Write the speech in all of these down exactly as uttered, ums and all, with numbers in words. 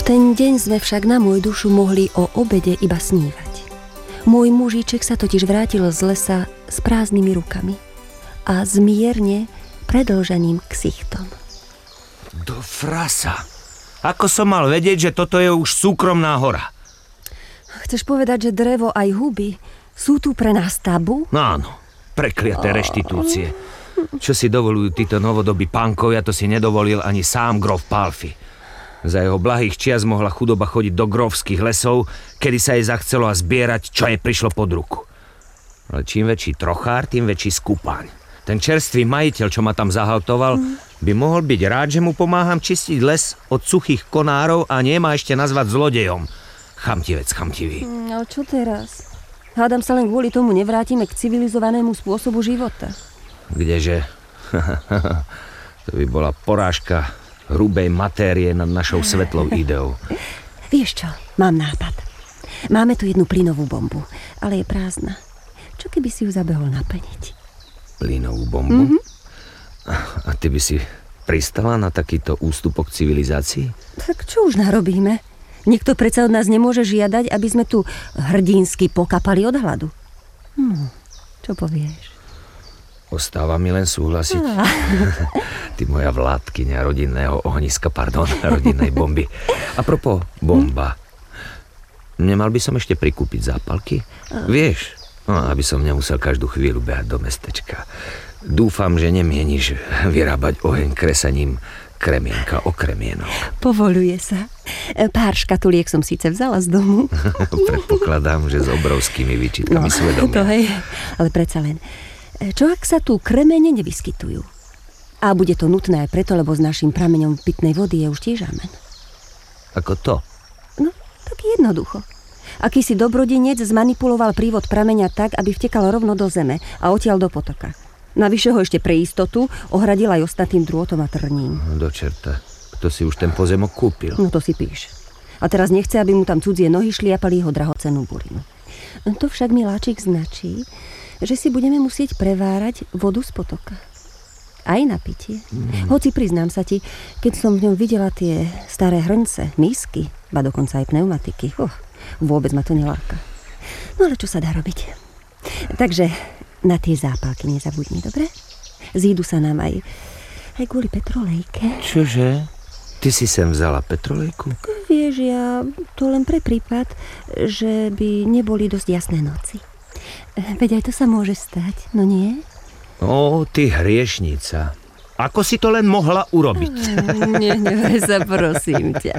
ten deň sme však na môj dušu mohli o obede iba snívať. Môj mužíček sa totiž vrátil z lesa s prázdnymi rukami a zmierne predĺženým ksichtom. Do frasa. Ako som mal vedieť, že toto je už súkromná hora? Chceš povedať, že drevo aj huby sú tu pre nás tabu? No áno, prekliaté reštitúcie. Čo si dovolujú títo novodobí pánkovia, to si nedovolil ani sám grof Palffy. Za jeho blahých čias mohla chudoba chodiť do grófskych lesov, kedy sa jej zachcelo a zbierať, čo jej prišlo pod ruku. Ale čím väčší trochár, tým väčší skúpaň. Ten čerstvý majiteľ, čo ma tam zahaltoval, by mohol byť rád, že mu pomáham čistiť les od suchých konárov a nie ma ešte nazvať zlodejom. Chamtivec, chamtivý. No čo teraz? Hádam sa len kvôli tomu nevrátime k civilizovanému spôsobu života. Kdeže? To by bola porážka hrubej matérie nad našou svetlou ideou. Vieš čo, mám nápad. Máme tu jednu plynovú bombu, ale je prázdna. Čo keby si ju zabehol naplniť? Plynovú bombu? Mm-hmm. A ty by si pristala na takýto ústupok civilizácii? Tak čo už narobíme? Nikto predsa od nás nemôže žiadať, aby sme tu hrdinsky pokapali od hladu. Hm, čo povieš? Ostáva mi len súhlasiť. Ah. Ty moja vládkyňa rodinného ohniska, pardon, rodinnej bomby. A propos, bomba. Nemal by som ešte prikúpiť zápalky? Ah. Vieš, no, aby som nemusel každú chvíľu behať do mestečka. Dúfam, že nemieníš vyrábať oheň kresaním kremienka o kremienok. Povoluje sa. Pár škatuliek som síce vzala z domu. Predpokladám, že s obrovskými výčitkami no, svedomia. To hej, ale predsa len. Čo ak sa tu kremene nevyskytujú? A bude to nutné aj preto, lebo s našim prameňom pitnej vody je už tiež amen. Ako to? No, tak jednoducho. Akýsi dobrodinec zmanipuloval prívod prameňa tak, aby vtekal rovno do zeme a odtiaľ do potoka. Navyše ho ešte pre istotu ohradil aj ostatným drôtom a trním. Do čerta. Kto si už ten pozemok kúpil? No to si píš. A teraz nechce, aby mu tam cudzie nohy šliapali jeho drahocennú burinu. To však miláčik značí, že si budeme musieť prevárať vodu z potoka. Aj na pitie. Mm. Hoci priznám sa ti, keď som v ňom videla tie staré hrnce, misky, ba dokonca aj pneumatiky, oh, vôbec ma to neláka. No ale čo sa dá robiť? Takže na tie zápalky nezabudni, dobre? Zídu sa nám aj, aj kvôli petrolejke. Čože? Ty si sem vzala petrolejku? Vieš, ja to len pre prípad, že by neboli dosť jasné noci. Veď aj to sa môže stať, no nie? Ó, ty hriešnica. Ako si to len mohla urobiť? Nie, nevraj sa, prosím ťa.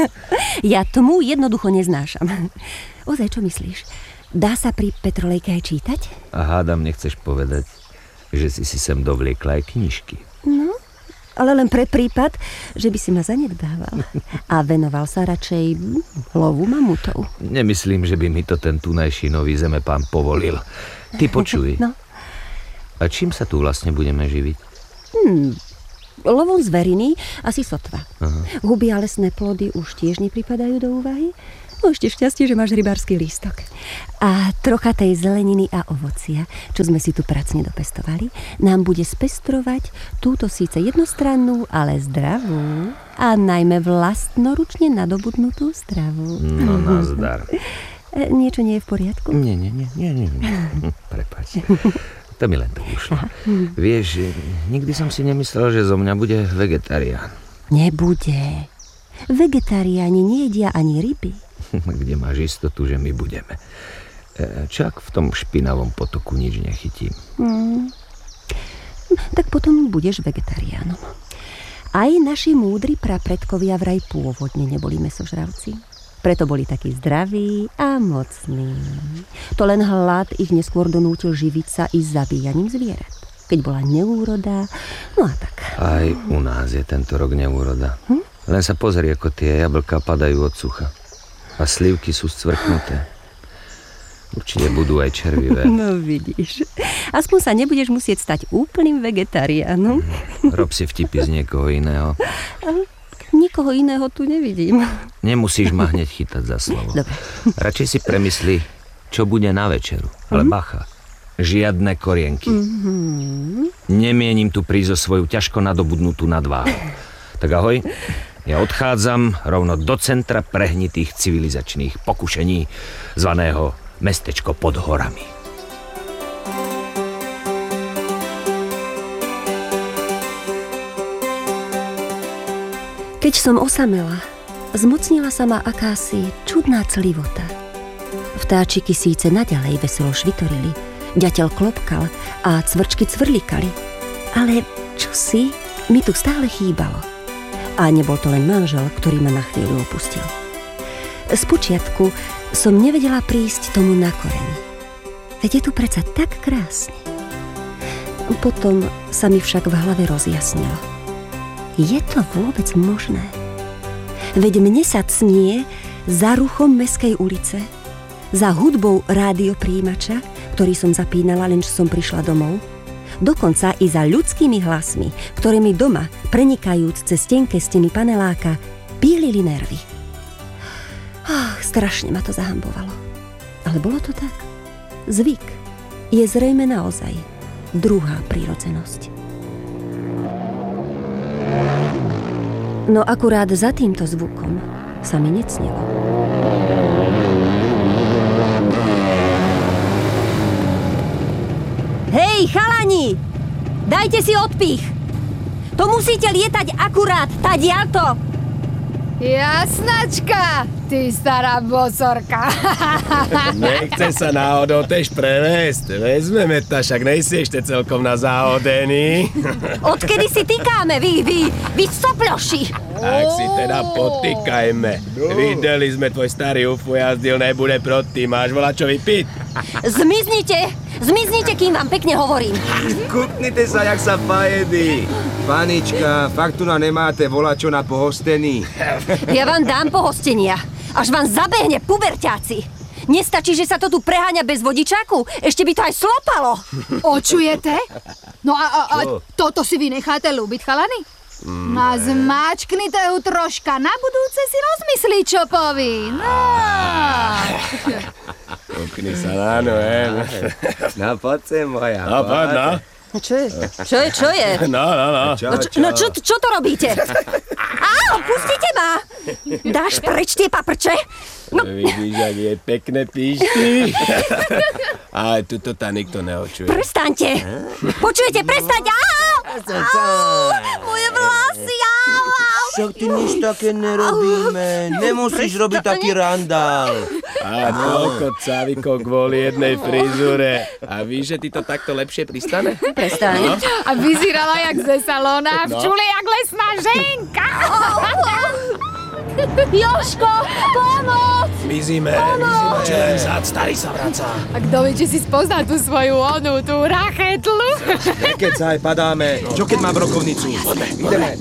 Ja tomu jednoducho neznášam. Ozaj, čo myslíš? Dá sa pri petrolejke aj čítať? A hádam, nechceš povedať, že si si sem dovliekla aj knižky. No, ale len pre prípad, že by si ma zanedbával. A venoval sa radšej lovu mamutov. Nemyslím, že by mi to ten tunajší nový zemepán povolil. Ty počuj. No. A čím sa tu vlastne budeme živiť? Hmm, lovom zveriny asi sotva. Aha. Huby a lesné plody už tiež nepripadajú do úvahy. No ešte šťastie, že máš rybársky lístok. A trocha tej zeleniny a ovocia, čo sme si tu pracne dopestovali, nám bude spestrovať túto síce jednostrannú, ale zdravú a najmä vlastnoručne nadobudnutú stravu. No, nazdar. E, niečo nie je v poriadku? Nie, nie, nie, nie, nie. Prepáč. To mi len tak ušlo. Vieš, nikdy som si nemyslel, že zo mňa bude vegetarián. Nebude. Vegetariáni nejedia ani ryby. Kde máš istotu, že my budeme? Čak v tom špinavom potoku nič nechytím. Hmm. Tak potom budeš vegetariánom. Aj naši múdri prapredkovia vraj pôvodne neboli mäsožravci. Preto boli takí zdraví a mocní. To len hlad ich neskôr donútil živiť sa i zabíjaním zvierat. Keď bola neúroda, no a tak. Aj u nás je tento rok neúroda. Hm? Len sa pozri, ako tie jablká padajú od sucha. A slivky sú scvrknuté. Určite budú aj červivé. No vidíš. Aspoň sa nebudeš musieť stať úplným vegetariánom. Rob si vtipy z niekoho iného. Nikoho iného tu nevidím. Nemusíš ma hneď chytať za slovo. Dobre. Radšej si premysli, čo bude na večeru. Ale mm-hmm. bacha. Žiadne korienky. Mm-hmm. Nemienim tu prísť o svoju ťažko nadobudnutú nadváhu. Tak ahoj. Ja odchádzam rovno do centra prehnitých civilizačných pokušení, zvaného mestečko pod horami. Keď som osamela, zmocnila sa ma akási čudná clivota. Vtáčiky síce naďalej veselo švitorili, ďateľ klopkal a cvrčky cvrlikali, ale čosi mi tu stále chýbalo. A nebol to len manžel, ktorý ma na chvíľu opustil. Spočiatku som nevedela prísť tomu na koreň. Veď je tu predsa tak krásne. Potom sa mi však v hlave rozjasnilo. Je to vôbec možné? Veď mne sa cnie za ruchom mestskej ulice, za hudbou rádiopríjimača, ktorý som zapínala, len čo som prišla domov, dokonca i za ľudskými hlasmi, ktoré mi doma, prenikajúc cez tenké steny paneláka, pílili nervy. Ach, strašne ma to zahambovalo. Ale bolo to tak. Zvyk je zrejme naozaj druhá prírodzenosť. No akurát za týmto zvukom sa mi necnilo. Hej, chalani! Dajte si odpich! To musíte lietať akurát, tadiaľto! Jasnačka, ty stará bosorka. Nechce sa náhodou tež prevést. Vezmeme ta, však nejsi ešte celkom na záhodený. Odkedy si tykáme, vy, vy, vy soploši? Tak si teda potýkajme. Videli sme, tvoj starý ufo jazdil, nebude proti. Máš volačo vypiť? Zmiznite! Zmiznite, kým vám pekne hovorím. Kutnite sa, jak sa pajedí. Panička, fakt tu na nemáte volačo na pohostení. Ja vám dám pohostenia. Až vám zabehne puberťáci. Nestačí, že sa to tu preháňa bez vodičáku? Ešte by to aj slopalo. Očujete? No a, a, a toto si vy necháte ľúbiť, chalani? No zmáčknite ju troška, na budúce si rozmyslí, čo poví. No. Kukni sa na no, eh. No, poď sem, moja. No, poď, no. Čo je? Čo je, čo je? No, no, no. Čo, No, čo, no čo, čo to robíte? Á, pustite ma! Dáš preč tie paprče? No, Vidíš, ak je pekné píšti. Ale tuto ta nikto neočuje. prestaňte! Počujete, prestaňte! Á! Á! Moje vlasy! Á! Však ty nič také nerobíme. Nemusíš robiť taký randál. A toľko cávikov kvôli jednej frizure. A víš, že ti to takto lepšie pristane? Prestaň. A vyzerala jak ze salóna, v čule jak lesná ženka. Jožko, pomoc! Mizíme, mizíme. Čo len zad, starý sa vracá. A kto vie, či si spozná tú svoju onu, tú rachetlu? Nekecaj, padáme. Čo keď má brokovnicu? Poďme, ideme.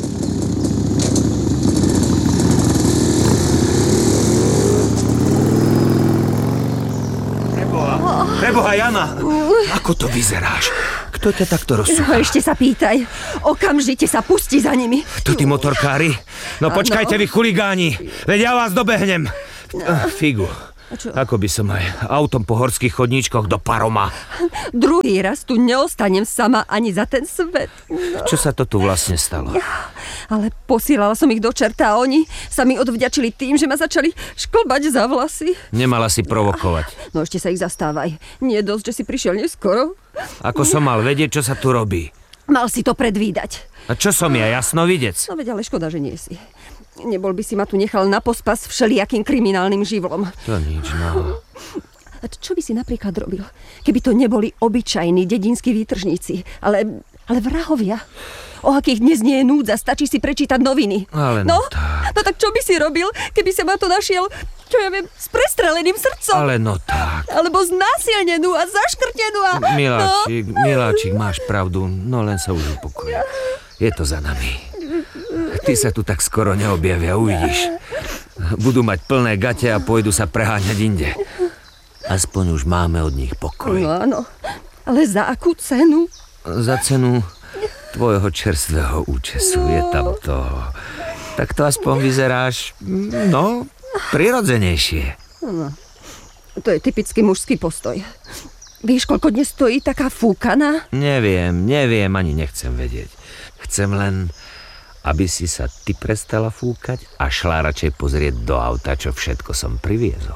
Preboha, Jana! Ako to vyzeráš? Kto ťa takto No rozsúva? ešte sa pýtaj. Okamžite sa pusti za nimi. Tu tí motorkári? No počkajte vy chuligáni, veď ja vás dobehnem. Figu. Ako by som aj autom po horských chodníčkoch do Paroma. Druhý raz tu neostanem sama ani za ten svet. Čo sa to tu vlastne stalo? Ale posielala som ich do čerta a oni sa mi odvďačili tým, že ma začali šklbať za vlasy. Nemala si provokovať. No ešte sa ich zastávaj. Nie dosť, že si prišiel neskoro. Ako som mal vedieť, čo sa tu robí? Mal si to predvídať. A čo som ja, jasnovidec? No veď ale škoda, že nie si. Nebol by si ma tu nechal na pospas všelijakým kriminálnym živlom. To nič, no. A čo by si napríklad robil, keby to neboli obyčajní dedinskí výtržníci, ale, ale vrahovia? O akých dnes nie je núdza, stačí si prečítať noviny. Ale no, no tak. no tak čo by si robil, keby sa ma to našiel, čo ja viem, s prestreleným srdcom? Ale no tak. Alebo znásilnenú a zaškrtenú a... Miláčik, Miláčik, máš pravdu, no len sa už upokoj. Je to za nami. Ty sa tu tak skoro neobjavia, uvidíš. Budú mať plné gate a pôjdu sa preháňať inde. Aspoň už máme od nich pokoj. No áno, ale za akú cenu? Za cenu tvojho čerstvého účesu je tam to. Tak to aspoň vyzeráš, no, prirodzenejšie. No, to je typický mužský postoj. Víš, koľko dnes stojí taká fúkaná? Neviem, neviem, ani nechcem vedieť. Chcem len, aby si sa ty prestala fúkať a šla radšej pozrieť do auta, čo všetko som priviezol.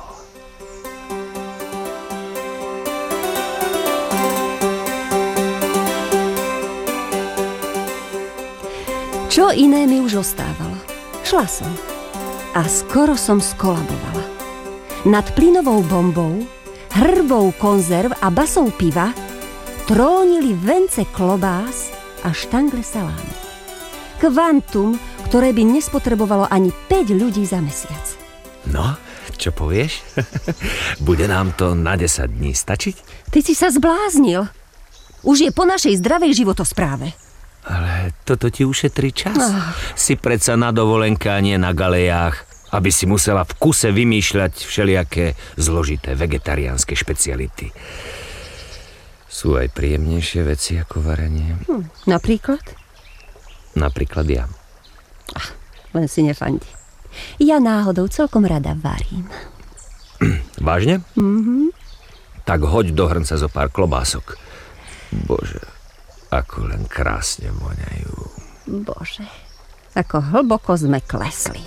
Čo iné mi už ostávalo? Šla som. A skoro som skolabovala. Nad plynovou bombou, hrbou konzerv a basou piva trónili vence klobás a štangle salámy. Kvantum, ktoré by nespotrebovalo ani päť ľudí za mesiac. No, čo povieš? Bude nám to na desať dní stačiť? Ty si sa zbláznil. Už je po našej zdravej životospráve. Ale toto ti ušetrí čas. Oh. Si predsa na dovolenke a nie na galejách, aby si musela v kuse vymýšľať všelijaké zložité vegetariánske špeciality. Sú aj príjemnejšie veci ako varenie. Hm, napríklad? Napríklad ja. Ach, len si nefandi. Ja náhodou celkom rada varím. Vážne? Mhm. Tak hoď do hrnca zo pár klobások. Bože, ako len krásne voňajú. Bože, ako hlboko sme klesli.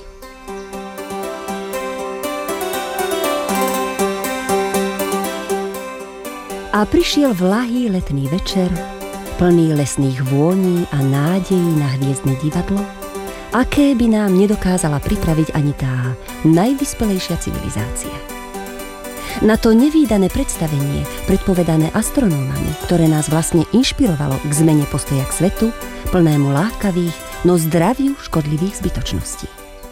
A prišiel vlahý letný večer, plný lesných vôní a nádejí na hviezdne divadlo, aké by nám nedokázala pripraviť ani tá najvyspelejšia civilizácia. Na to nevídané predstavenie, predpovedané astronómami, ktoré nás vlastne inšpirovalo k zmene postoja k svetu, plnému lákavých, no zdraviu škodlivých zbytočností.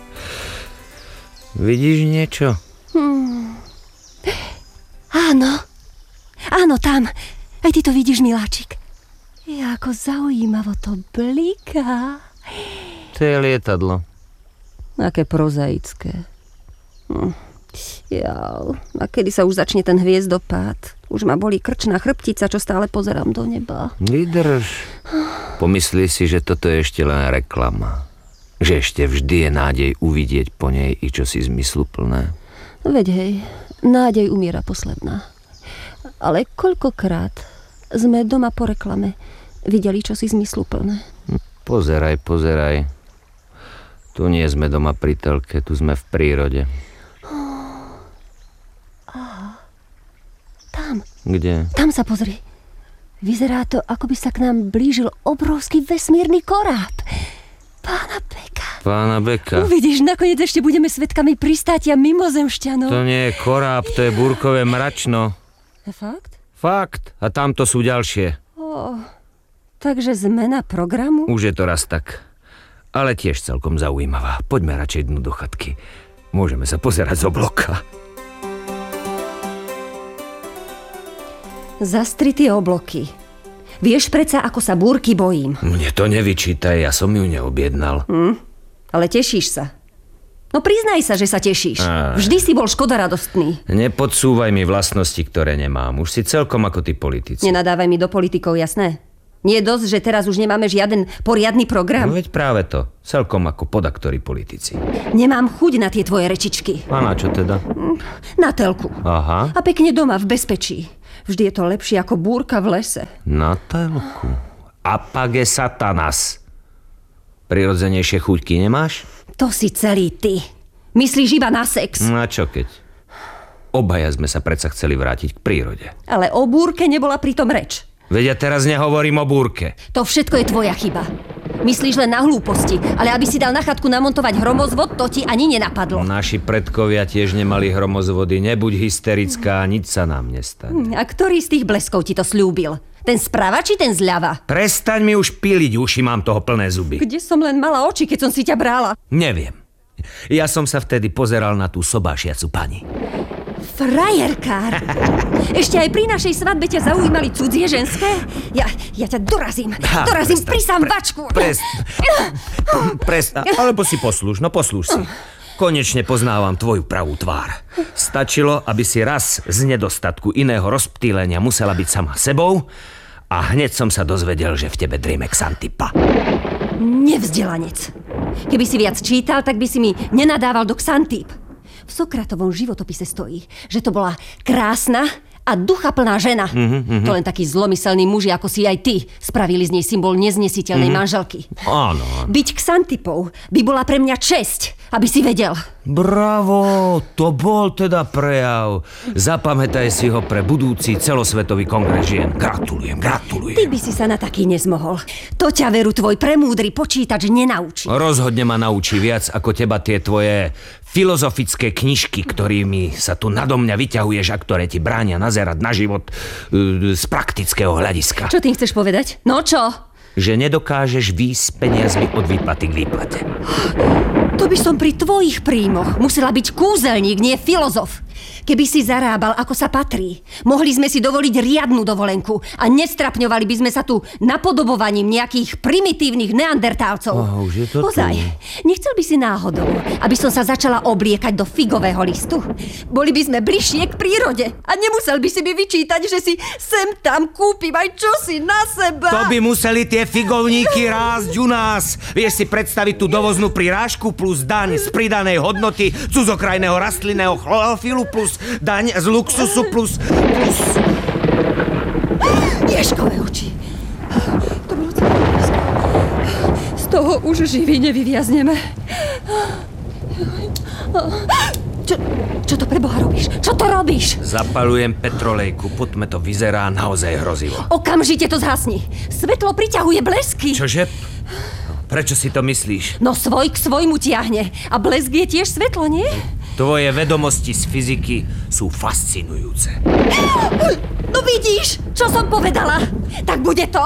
Vidíš niečo? Hmm. Áno, áno, tam. Aj ty to vidíš, miláčik. Ja, ako zaujímavo to bliká. To je lietadlo. Aké prozaické. Hm. Jau, a kedy sa už začne ten hviezdopád? Už ma bolí krčná chrbtica, čo stále pozerám do neba. Vydrž. Pomyslí si, že toto je ešte len reklama. Že ešte vždy je nádej uvidieť po nej i čosi zmysluplné. Veď hej, nádej umiera posledná. Ale koľkokrát sme doma po reklame videli čosi zmysluplné. Pozeraj, pozeraj. Tu nie sme doma pri telke, tu sme v prírode. Aha. Tam. Kde? Tam sa pozri. Vyzerá to, ako by sa k nám blížil obrovský vesmírny koráb. Pána Beka. Pána Beka. Uvidíš, nakoniec ešte budeme svedkami pristátia mimozemšťanov. To nie je koráb, to je búrkové mračno. Fakt? Fakt. A tamto sú ďalšie. Oh, takže zmena programu? Už je to raz tak. Ale tiež celkom zaujímavá. Poďme radšej dnu do chatky. Môžeme sa pozerať z obloka. Zastri tie obloky. Vieš predsa, ako sa búrky bojím. Mne to nevyčítaj, ja som ju neobjednal. Hm, ale tešíš sa. No priznaj sa, že sa tešíš. Á. Vždy si bol škodaradostný. Nepodsúvaj mi vlastnosti, ktoré nemám. Už si celkom ako tí politici. Nenadávaj mi do politikov, jasné? Nie je dosť, že teraz už nemáme žiaden poriadny program? No veď práve to. Celkom ako podaktori politici. Nemám chuť na tie tvoje rečičky. A na čo teda? Na telku. Aha. A pekne doma v bezpečí. Vždy je to lepšie ako búrka v lese. Na telku. Apage satanas. Prirodzenejšie chuťky nemáš? To si celý ty. Myslíš iba na sex. No a čo keď? Obaja sme sa predsa chceli vrátiť k prírode. Ale o búrke nebola pritom reč. Veď ja teraz nehovorím o búrke. To všetko je tvoja chyba. Myslíš len na hlúposti, ale aby si dal na chatku namontovať hromozvod, to ti ani nenapadlo. Naši predkovia tiež nemali hromozvody. Nebuď hysterická, nič sa nám nestane. A ktorý z tých bleskov ti to sľúbil? Ten sprava či ten zľava? Prestaň mi už píliť uši, mám toho plné zuby. Kde som len mala oči, keď som si ťa brála? Neviem. Ja som sa vtedy pozeral na tú sobášiacu pani. Frajerkár! Ešte aj pri našej svadbe ťa zaujímali cudzie ženské? Ja, ja ťa dorazím. Ha, dorazím prestaň, pri pre, sambačku. Prest, prest, alebo si poslúž, no poslúž si. Konečne poznávam tvoju pravú tvár. Stačilo, aby si raz z nedostatku iného rozptýlenia musela byť sama sebou a hneď som sa dozvedel, že v tebe drieme Xantipa. Nevzdelanec. Keby si viac čítal, tak by si mi nenadával do Xantip. V Sokratovom životopise stojí, že to bola krásna a duchaplná žena. Mm-hmm. To len takí zlomyselní muži, ako si aj ty, spravili z nej symbol neznesiteľnej mm-hmm. manželky. Áno. Byť Xantipou by bola pre mňa česť, aby si vedel. Bravo, to bol teda prejav. Zapamätaj si ho pre budúci celosvetový kongres žien. Gratulujem, gratulujem. Ty by si sa na taký nezmohol. To ťa veru tvoj premúdry počítač nenaučí. Rozhodne ma naučí viac ako teba tie tvoje filozofické knižky, ktorými sa tu nado mňa vyťahuješ a ktoré ti bránia nazerať na život uh, z praktického hľadiska. Čo tým chceš povedať? No čo? Že nedokážeš výjsť s peniazmi od výplaty k výplate. To by som pri tvojich príjmoch musela byť kúzelník, nie filozof. Keby si zarábal, ako sa patrí, mohli sme si dovoliť riadnu dovolenku a nestrapňovali by sme sa tu napodobovaním nejakých primitívnych neandertálcov. Oh, už je to Ozaj, nechcel by si náhodou, aby som sa začala obliekať do figového listu? Boli by sme bližšie k prírode a nemusel by si mi vyčítať, že si sem tam kúpim aj čosi na seba. To by museli tie figovníky rásť u nás. Vieš si predstaviť tú dovoznú prirážku plus daň z pridanej hodnoty cudzokrajného rastlinného chlorofilu plus daň z luxusu plus... plus... Ježkové oči. To bolo celé blízko. Z toho už živí nevyviazneme. Čo, čo to pre Boha robíš? Čo to robíš? Zapalujem petrolejku, poďme to vyzerá naozaj hrozivo. Okamžite to zhasni. Svetlo priťahuje blesky. Čože? Prečo si to myslíš? No svoj k svojmu tiahne. A blesk je tiež svetlo, nie? Tvoje vedomosti z fyziky sú fascinujúce. No vidíš, čo som povedala? Tak bude to.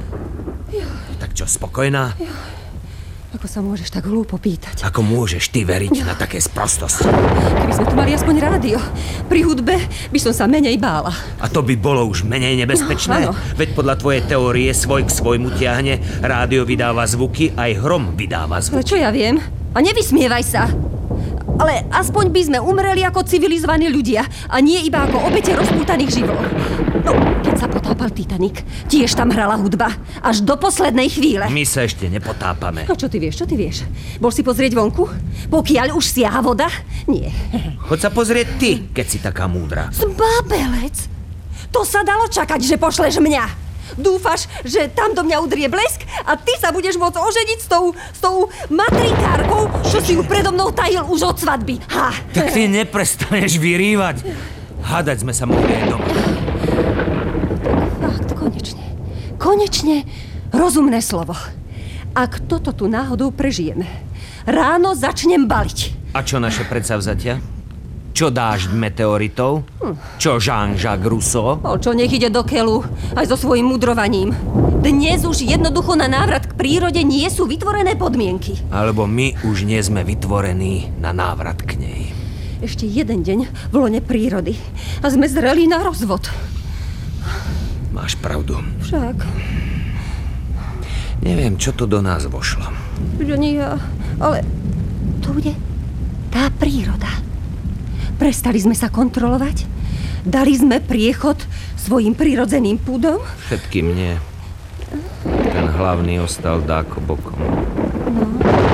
Tak čo, spokojná? Ako sa môžeš tak hlúpo pýtať? Ako môžeš ty veriť na také sprostosti? Keby sme tu mali aspoň rádio. Pri hudbe by som sa menej bála. A to by bolo už menej nebezpečné? No, Veď podľa tvojej teórie svoj k svojmu tiahne, rádio vydáva zvuky, aj hrom vydáva zvuky. Ale čo ja viem? A nevysmievaj sa. Ale aspoň by sme umreli ako civilizovaní ľudia a nie iba ako obete rozpútaných živlov. No, keď sa potápal Titanic, tiež tam hrala hudba. Až do poslednej chvíle. My sa ešte nepotápame. No čo ty vieš, čo ty vieš? Bol si pozrieť vonku? Pokiaľ už siaha voda? Nie. Choď sa pozrieť ty, keď si taká múdra. Zbabelec! To sa dalo čakať, že pošleš mňa. Dúfaš, že tam do mňa udrie blesk a ty sa budeš môcť oženiť s tou, s tou matrikárkou, čo si ju predo mnou tajil už od svadby. Ha! Tak ty neprestaneš vyrývať. Hádať sme sa mohli aj doma. Fakt, konečne. Konečne rozumné slovo. Ak toto tu náhodou prežijeme, ráno začnem baliť. A čo naše predsavzatia? Čo dážď meteoritov? Čo Jean-Jacques Rousseau? O čo nech ide do keľu, aj so svojím mudrovaním. Dnes už jednoducho na návrat k prírode nie sú vytvorené podmienky. Alebo my už nie sme vytvorení na návrat k nej. Ešte jeden deň v lone prírody a sme zreli na rozvod. Máš pravdu. Však. Neviem, čo to do nás vošlo. Že nie ja, ale to bude tá príroda. Prestali sme sa kontrolovať? Dali sme priechod svojim prirodzeným púdom? Všetkým nie. Ten hlavný ostal dáko bokom. No.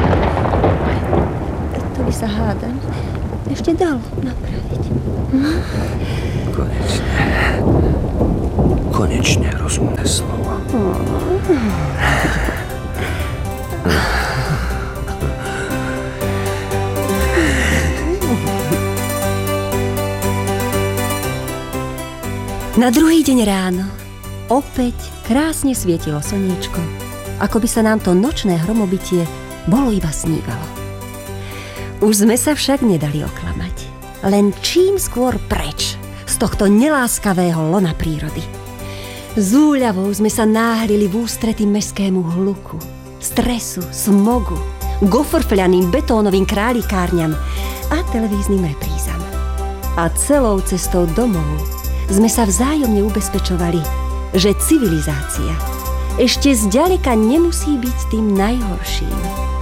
To by sa hádam ešte dalo napraviť. Hm? Konečne. Konečne rozumné slovo. Na druhý deň ráno opäť krásne svietilo slniečko, ako by sa nám to nočné hromobytie bolo iba snívalo. Už sme sa však nedali oklamať. Len čím skôr preč z tohto neláskavého lona prírody. S úľavou sme sa náhlili v ústrety mestskému hluku, stresu, smogu, gofrfľaným betónovým králikárňam a televíznym reprízam. A celou cestou domov sme sa vzájomne ubezpečovali, že civilizácia ešte zďaleka nemusí byť tým najhorším.